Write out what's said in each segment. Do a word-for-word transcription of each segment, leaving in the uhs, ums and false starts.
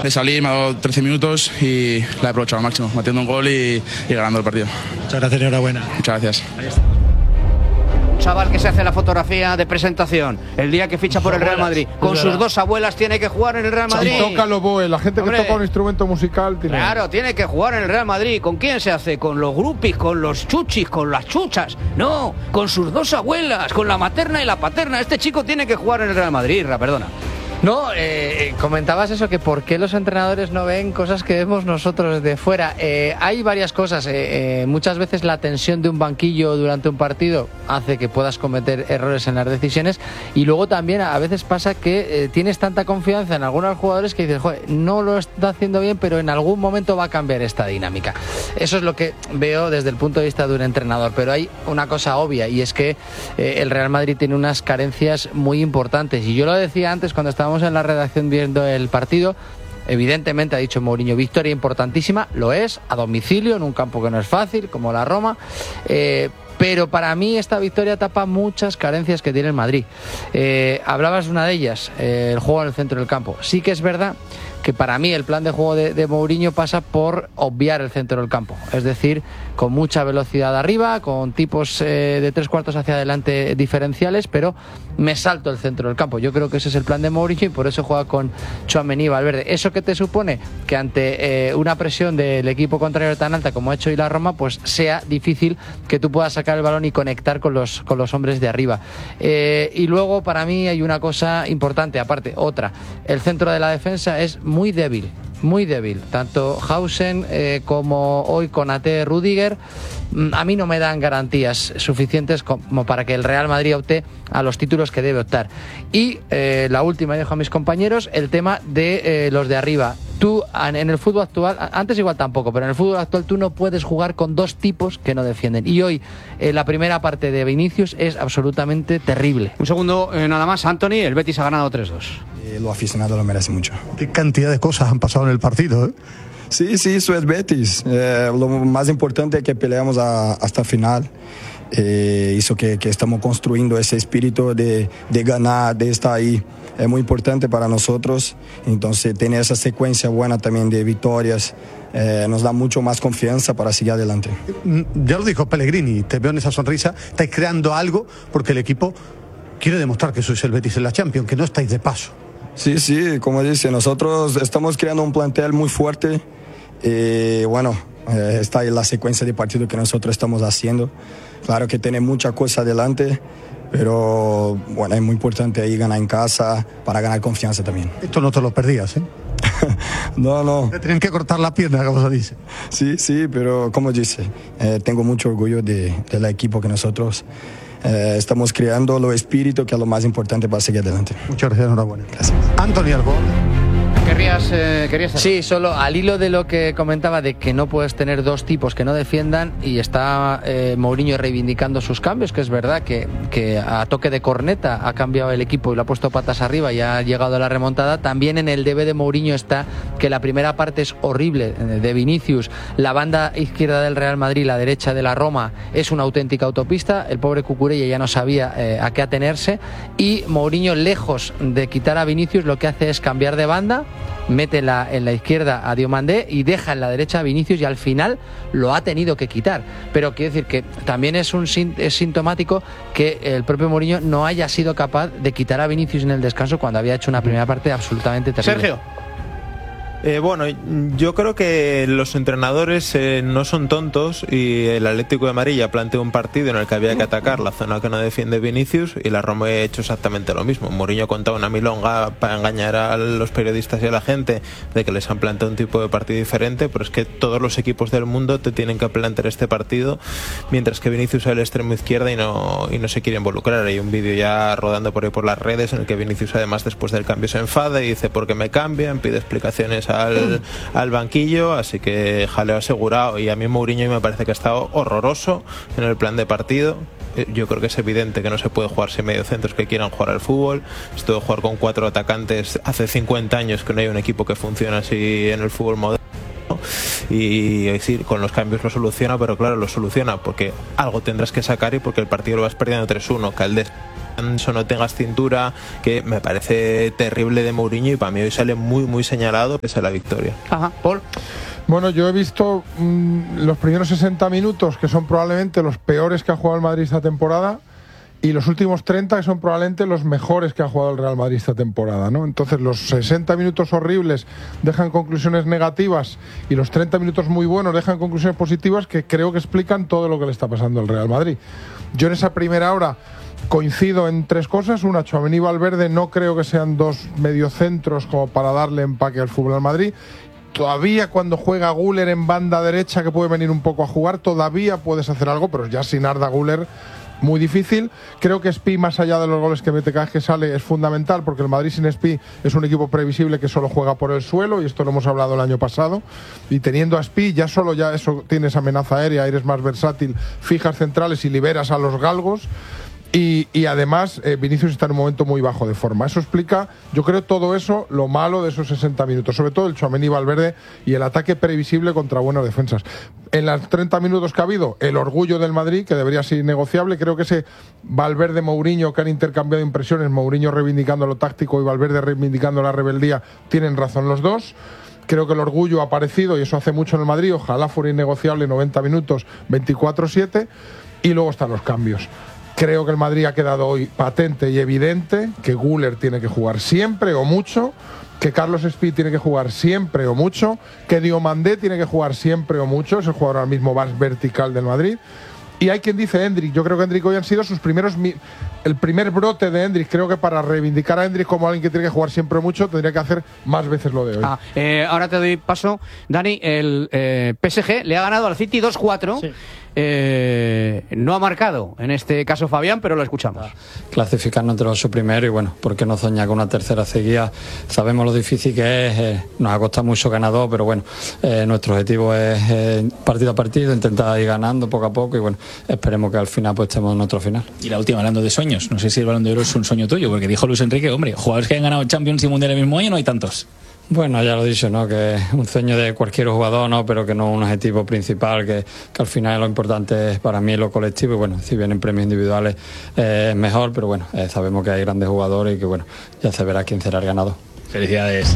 de salir, me ha dado trece minutos y la he aprovechado al máximo, metiendo un gol y, y ganando el partido. Muchas gracias, enhorabuena. Muchas gracias. Chaval que se hace la fotografía de presentación el día que ficha por el Real Madrid con sus dos abuelas, tiene que jugar en el Real Madrid. Y toca el oboe, la gente Hombre, que toca un instrumento musical tiene... Claro, tiene que jugar en el Real Madrid. ¿Con quién se hace? ¿Con los grupis, con los chuchis, con las chuchas? No, con sus dos abuelas, con la materna y la paterna. Este chico tiene que jugar en el Real Madrid, Ra, perdona. No, eh, comentabas eso, que por qué los entrenadores no ven cosas que vemos nosotros de fuera. Eh, hay varias cosas. Eh, eh, muchas veces la tensión de un banquillo durante un partido hace que puedas cometer errores en las decisiones, y luego también a veces pasa que eh, tienes tanta confianza en algunos jugadores que dices, joder, no lo está haciendo bien, pero en algún momento va a cambiar esta dinámica. Eso es lo que veo desde el punto de vista de un entrenador. Pero hay una cosa obvia, y es que eh, el Real Madrid tiene unas carencias muy importantes, y yo lo decía antes cuando estábamos en la redacción viendo el partido. Evidentemente, ha dicho Mourinho, victoria importantísima, lo es, a domicilio, en un campo que no es fácil, como la Roma, eh, pero para mí esta victoria tapa muchas carencias que tiene el Madrid. Eh, hablabas de una de ellas, eh, el juego en el centro del campo. Sí que es verdad que para mí el plan de juego de, de Mourinho pasa por obviar el centro del campo, es decir, con mucha velocidad arriba, con tipos eh, de tres cuartos hacia adelante diferenciales, pero me salto el centro del campo. Yo creo que ese es el plan de Mourinho, y por eso juega con Tchouaméni y Valverde. ¿Eso qué te supone? Que ante eh, una presión del equipo contrario tan alta como ha hecho hoy la Roma, pues sea difícil que tú puedas sacar el balón y conectar con los, con los hombres de arriba. Eh, y luego, para mí, hay una cosa importante, aparte, otra. El centro de la defensa es muy débil, muy débil. Tanto Hausen eh, como hoy Konaté, Rüdiger, a mí no me dan garantías suficientes como para que el Real Madrid opte a los títulos que debe optar. Y eh, la última, dejo a mis compañeros, el tema de eh, los de arriba. Tú, en el fútbol actual, antes igual tampoco, pero en el fútbol actual tú no puedes jugar con dos tipos que no defienden. Y hoy, eh, la primera parte de Vinicius es absolutamente terrible. Un segundo, eh, nada más, Anthony, el Betis ha ganado tres dos. Eh, lo aficionado lo merece mucho. Qué cantidad de cosas han pasado en el partido, ¿eh? Sí, sí, eso es Betis. Eh, lo más importante es que peleamos a, hasta el final. Eh, eso que, que estamos construyendo, ese espíritu de, de ganar, de estar ahí, es muy importante para nosotros. Entonces, tener esa secuencia buena también de victorias eh, nos da mucho más confianza para seguir adelante. Ya lo dijo Pellegrini, te veo en esa sonrisa, estáis creando algo porque el equipo quiere demostrar que sois el Betis en la Champions, que no estáis de paso. Sí, sí, como dice, nosotros estamos creando un plantel muy fuerte. Y bueno, eh, está ahí la secuencia de partido que nosotros estamos haciendo. Claro que tiene mucha cosa adelante, pero bueno, es muy importante ahí ganar en casa para ganar confianza también. Esto no te lo perdías, ¿eh? No, no. Te tienen que cortar la pierna, como se dice. Sí, sí, pero como dice, eh, tengo mucho orgullo de, del equipo que nosotros eh, estamos creando, lo espíritu, que es lo más importante para seguir adelante. Muchas gracias, enhorabuena. Gracias. Anthony Albor. ¿Querrías, eh, querías hacer? Sí, solo al hilo de lo que comentaba de que no puedes tener dos tipos que no defiendan, y está eh, Mourinho reivindicando sus cambios, que es verdad que, que a toque de corneta ha cambiado el equipo y lo ha puesto patas arriba y ha llegado a la remontada. También en el debe de Mourinho está que la primera parte es horrible de Vinicius, la banda izquierda del Real Madrid, la derecha de la Roma, es una auténtica autopista. El pobre Cucurella ya no sabía eh, a qué atenerse, y Mourinho, lejos de quitar a Vinicius, lo que hace es cambiar de banda, mete la, en la izquierda a Diomandé y deja en la derecha a Vinicius, y al final lo ha tenido que quitar. Pero quiero decir que también es, un, es sintomático que el propio Mourinho no haya sido capaz de quitar a Vinicius en el descanso cuando había hecho una primera parte absolutamente terrible. Sergio. Eh, bueno, yo creo que los entrenadores eh, no son tontos, y el Atlético de Madrid ya planteó un partido en el que había que atacar la zona que no defiende Vinicius, y la Roma ha hecho exactamente lo mismo. Mourinho ha contado una milonga para engañar a los periodistas y a la gente de que les han planteado un tipo de partido diferente, pero es que todos los equipos del mundo te tienen que plantear este partido, mientras que Vinicius es el extremo izquierda y no, y no se quiere involucrar. Hay un vídeo ya rodando por ahí por las redes en el que Vinicius, además, después del cambio se enfada y dice ¿por qué me cambian?, pide explicaciones Al, al banquillo, así que jaleo asegurado. Y a mí Mourinho me parece que ha estado horroroso en el plan de partido. Yo creo que es evidente que no se puede jugar sin mediocentros que quieran jugar al fútbol. Esto de jugar con cuatro atacantes, hace cincuenta años que no hay un equipo que funcione así en el fútbol moderno. Y decir, con los cambios lo soluciona, pero claro, lo soluciona porque algo tendrás que sacar y porque el partido lo vas perdiendo tres uno. Caldés eso no tengas cintura, que me parece terrible de Mourinho y para mí hoy sale muy muy señalado pese a la victoria. Ajá, Paul. Bueno, yo he visto mmm, los primeros sesenta minutos, que son probablemente los peores que ha jugado el Madrid esta temporada, y los últimos treinta, que son probablemente los mejores que ha jugado el Real Madrid esta temporada, ¿no? Entonces, los sesenta minutos horribles dejan conclusiones negativas y los treinta minutos muy buenos dejan conclusiones positivas que creo que explican todo lo que le está pasando al Real Madrid. Yo en esa primera hora coincido en tres cosas. Una, Tchouaméni y Valverde no creo que sean dos mediocentros como para darle empaque al fútbol al Madrid. Todavía cuando juega Güler en banda derecha, que puede venir un poco a jugar, todavía puedes hacer algo, pero ya sin Arda Güler muy difícil. Creo que Spi, más allá de los goles que mete cada vez que sale, es fundamental, porque el Madrid sin Spi es un equipo previsible que solo juega por el suelo, y esto lo hemos hablado el año pasado, y teniendo a Spi ya solo ya eso tienes amenaza aérea, eres más versátil, fijas centrales y liberas a los galgos. Y, y además eh, Vinicius está en un momento muy bajo de forma. Eso explica, yo creo, todo eso, lo malo de esos sesenta minutos, sobre todo el Tchouaméni y Valverde y el ataque previsible contra buenas defensas. En los treinta minutos que ha habido, el orgullo del Madrid, que debería ser innegociable. Creo que ese Valverde-Mourinho, que han intercambiado impresiones, Mourinho reivindicando lo táctico y Valverde reivindicando la rebeldía, tienen razón los dos. Creo que el orgullo ha aparecido y eso hace mucho en el Madrid. Ojalá fuera innegociable noventa minutos, veinticuatro siete. Y luego están los cambios. Creo que el Madrid ha quedado hoy patente y evidente que Güler tiene que jugar siempre o mucho, que Carlos Spi tiene que jugar siempre o mucho, que Diomandé tiene que jugar siempre o mucho, es el jugador ahora mismo más vertical del Madrid. Y hay quien dice Endrick. Yo creo que Endrick hoy han sido sus primeros... El primer brote de Endrick. Creo que para reivindicar a Endrick como alguien que tiene que jugar siempre o mucho, tendría que hacer más veces lo de hoy. Ah, eh, ahora te doy paso. Dani, el eh, P S G le ha ganado al City dos cuatro. Sí. Eh, no ha marcado, en este caso Fabián, pero lo escuchamos. Clasificarnos entre los ocho primeros y bueno, ¿por qué no soñar con una tercera seguida? Sabemos lo difícil que es, eh, nos ha costado mucho ganar dos, pero bueno, eh, nuestro objetivo es eh, partido a partido, intentar ir ganando poco a poco y bueno, esperemos que al final pues estemos en otro final. Y la última, hablando de sueños, no sé si el Balón de Oro es un sueño tuyo, porque dijo Luis Enrique, hombre, jugadores que han ganado Champions y Mundial el mismo año no hay tantos. Bueno, ya lo he dicho, ¿no? Que es un sueño de cualquier jugador, ¿no? Pero que no un objetivo principal, que, que al final lo importante es para mí lo colectivo y bueno, si bien en premios individuales eh, es mejor, pero bueno, eh, sabemos que hay grandes jugadores y que bueno, ya se verá quién será el ganador. Felicidades.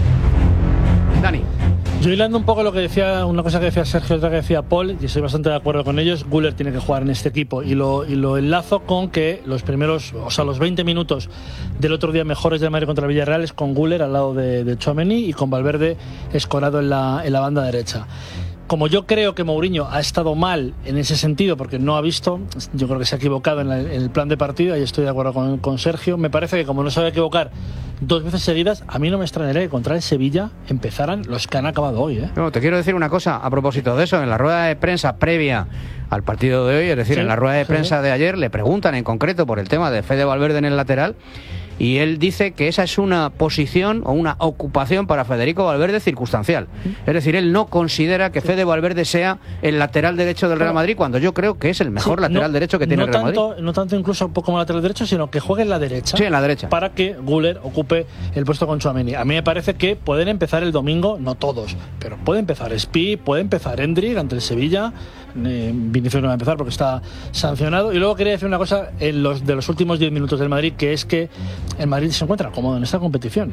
Dani. Yo hilando un poco lo que decía, una cosa que decía Sergio, otra que decía Paul, y estoy bastante de acuerdo con ellos. Güler tiene que jugar en este equipo y lo, y lo enlazo con que los primeros, o sea, los veinte minutos del otro día mejores del Madrid contra el Villarreal es con Güler al lado de, de Tchouaméni y con Valverde escorado en la, en la banda derecha. Como yo creo que Mourinho ha estado mal en ese sentido porque no ha visto, yo creo que se ha equivocado en, la, en el plan de partida y estoy de acuerdo con, con Sergio. Me parece que como no se va a equivocar dos veces seguidas, a mí no me extrañaría que contra el Sevilla empezaran los que han acabado hoy, ¿eh? No, te quiero decir una cosa a propósito de eso. En la rueda de prensa previa al partido de hoy, es decir, sí, en la rueda de prensa sí. de ayer, le preguntan en concreto por el tema de Fede Valverde en el lateral. Y él dice que esa es una posición o una ocupación para Federico Valverde circunstancial. Es decir, él no considera que Fede Valverde sea el lateral derecho del Real Madrid, cuando yo creo que es el mejor sí, lateral no, derecho que tiene no el Real tanto, Madrid. No tanto incluso como lateral derecho, sino que juegue en la derecha. Sí, en la derecha. Para que Güler ocupe el puesto con Tchouaméni. A mí me parece que pueden empezar el domingo, no todos, pero puede empezar Spi, puede empezar Endrick ante el Sevilla. Eh, Vinicius no va a empezar porque está sancionado. Y luego quería decir una cosa en los, de los últimos diez minutos del Madrid, que es que el Madrid se encuentra cómodo en esta competición.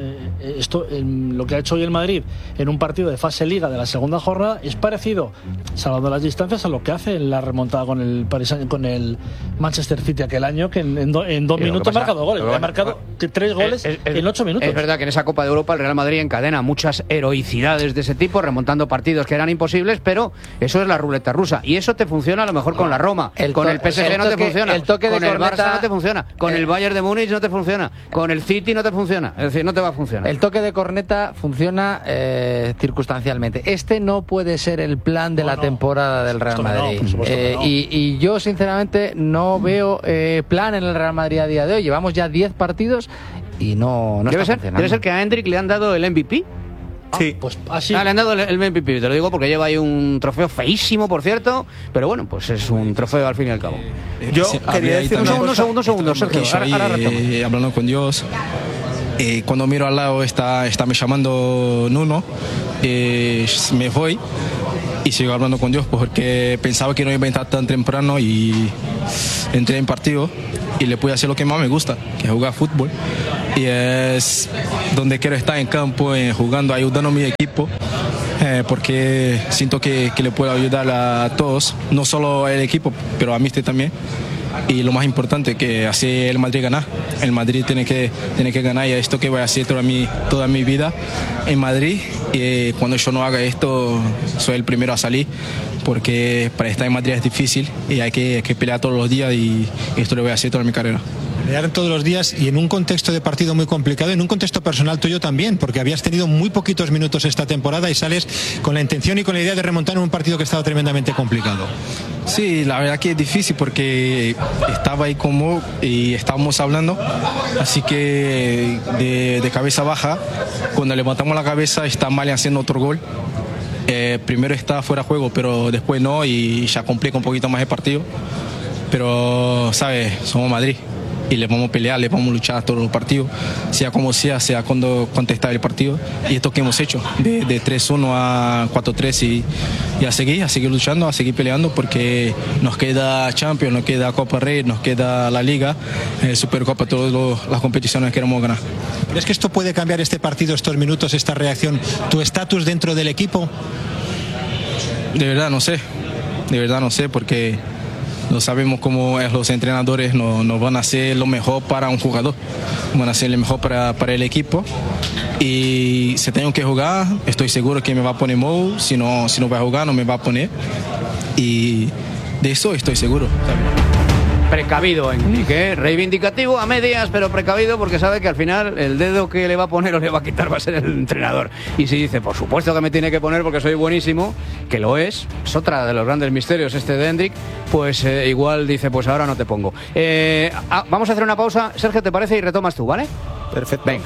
Esto, lo que ha hecho hoy el Madrid en un partido de fase liga de la segunda jornada es parecido, salvando las distancias, a lo que hace en la remontada con el Paris, con el Manchester City aquel año, que en, en, do, en dos sí, minutos ha marcado goles. Ha marcado tres goles es, es, en ocho minutos. Es verdad que en esa Copa de Europa el Real Madrid encadena muchas heroicidades de ese tipo, remontando partidos que eran imposibles, pero eso es la ruleta rusa. Y eso te funciona a lo mejor con la Roma, el con el P S G el no toque, te funciona, el toque con de el corneta, Barça no te funciona, con el, el Bayern de Múnich no te funciona, con el City no te funciona, es decir, no te va a funcionar. El toque de corneta funciona eh, circunstancialmente. Este no puede ser el plan de no, la no. temporada del Real Madrid. No, eh, no. y, y yo sinceramente no veo eh, plan en el Real Madrid a día de hoy. Llevamos ya diez partidos y no, no debe está ser, funcionando. Debe ser que a Endrick le han dado el M V P. Sí. Ah, pues así. Ah, le han dado el, el M V P, te lo digo porque lleva ahí un trofeo feísimo, por cierto, pero bueno, pues es un trofeo al fin y al cabo. Yo sí, quería decir un segundo, un segundo, un segundo, Sergio. Ahora, ahora eh, hablando con Dios. Eh, cuando miro al lado está, está me llamando Nuno, eh, me voy y sigo hablando con Dios porque pensaba que no iba a entrar tan temprano y entré en partido y le pude hacer lo que más me gusta, que es jugar fútbol. Y es donde quiero estar en campo, eh, jugando, ayudando a mi equipo, eh, porque siento que, que le puedo ayudar a todos, no solo al equipo, pero a mí también. Y lo más importante, que así el Madrid gana. El Madrid tiene que, tiene que ganar, y esto que voy a hacer toda mi, toda mi vida en Madrid. Y cuando yo no haga esto, soy el primero a salir, porque para estar en Madrid es difícil y hay que, hay que pelear todos los días, y esto lo voy a hacer toda mi carrera. Pelear todos los días y en un contexto de partido muy complicado, en un contexto personal tuyo también, porque habías tenido muy poquitos minutos esta temporada y sales con la intención y con la idea de remontar en un partido que estaba tremendamente complicado. Sí, la verdad que es difícil porque estaba ahí como y estábamos hablando, así que de, de cabeza baja, cuando levantamos la cabeza está Mali haciendo otro gol. Eh, primero está fuera de juego, pero después no, y ya complica un poquito más el partido. Pero, ¿sabes? Somos Madrid y le vamos a pelear, le vamos a luchar todos los partidos, sea como sea, sea cuando contestar el partido. Y esto que hemos hecho, de, de tres uno a cuatro tres, y, y a seguir, a seguir luchando, a seguir peleando, porque nos queda Champions, nos queda Copa Rey, nos queda la Liga, eh, Supercopa, todas los, las competiciones que queremos ganar. ¿Crees que esto puede cambiar este partido, estos minutos, esta reacción, tu estatus dentro del equipo? De verdad no sé, de verdad no sé, porque no sabemos cómo es, los entrenadores no, no van a hacer lo mejor para un jugador, van a hacer lo mejor para, para el equipo. Y si tengo que jugar, estoy seguro que me va a poner Mo, si no, si no va a jugar no me va a poner, y de eso estoy seguro. Precavido, Enrique, reivindicativo a medias, pero precavido, porque sabe que al final el dedo que le va a poner o le va a quitar va a ser el entrenador. Y si dice, por supuesto que me tiene que poner porque soy buenísimo, que lo es, es otra de los grandes misterios este de Hendrik, pues eh, igual dice, pues ahora no te pongo. Eh, ah, vamos a hacer una pausa, Sergio, ¿te parece? Y retomas tú, ¿vale? Perfecto. Venga.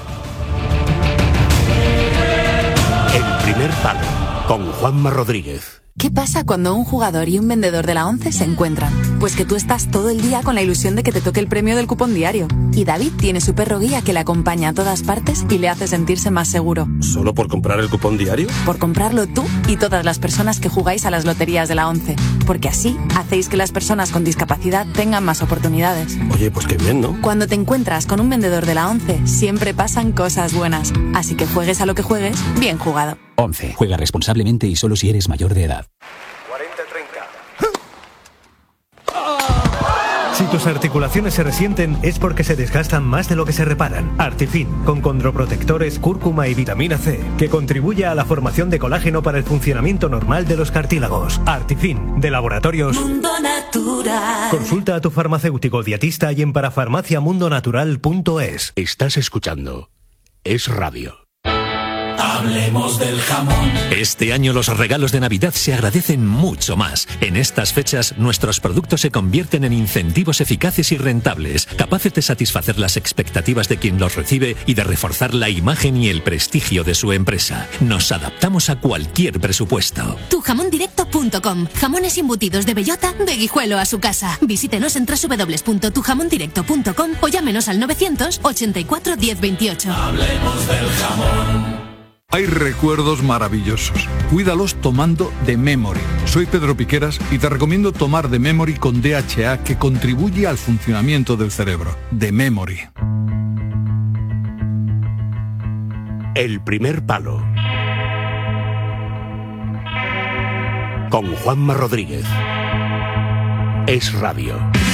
El primer palo, con Juanma Rodríguez. ¿Qué pasa cuando un jugador y un vendedor de la ONCE se encuentran? Pues que tú estás todo el día con la ilusión de que te toque el premio del cupón diario. Y David tiene su perro guía que le acompaña a todas partes y le hace sentirse más seguro. ¿Solo por comprar el cupón diario? Por comprarlo tú y todas las personas que jugáis a las loterías de la ONCE. Porque así hacéis que las personas con discapacidad tengan más oportunidades. Oye, pues qué bien, ¿no? Cuando te encuentras con un vendedor de la ONCE, siempre pasan cosas buenas. Así que juegues a lo que juegues, bien jugado. ONCE. Juega responsablemente y solo si eres mayor de edad. cuarenta treinta. Si tus articulaciones se resienten es porque se desgastan más de lo que se reparan. Artifin, con condroprotectores, cúrcuma y vitamina C, que contribuye a la formación de colágeno para el funcionamiento normal de los cartílagos. Artifin, de Laboratorios Mundo Natural. Consulta a tu farmacéutico dietista y en parafarmaciamundonatural punto es. Estás escuchando Es Radio. Hablemos del jamón. Este año los regalos de Navidad se agradecen mucho más. En estas fechas, nuestros productos se convierten en incentivos eficaces y rentables, capaces de satisfacer las expectativas de quien los recibe y de reforzar la imagen y el prestigio de su empresa. Nos adaptamos a cualquier presupuesto. tu jamón directo punto com. Jamones embutidos de bellota, de Guijuelo a su casa. Visítenos en doble u doble u doble u punto tu jamón directo punto com o llámenos al novecientos ochenta y cuatro diez veintiocho. Hablemos del jamón. Hay recuerdos maravillosos. Cuídalos tomando The Memory. Soy Pedro Piqueras y te recomiendo tomar The Memory con D H A, que contribuye al funcionamiento del cerebro. The Memory. El primer palo. Con Juanma Rodríguez. Es Radio.